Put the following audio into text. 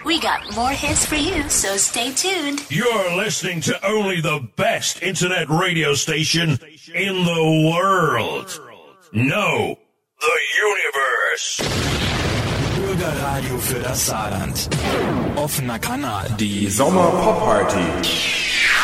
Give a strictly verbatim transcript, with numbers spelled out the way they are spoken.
We got more hits for you, so stay tuned. You're listening to only the best internet radio station in the world. No, the universe. Bürgerradio für das Saarland. Offener Kanal. Die Sommer-Pop-Party.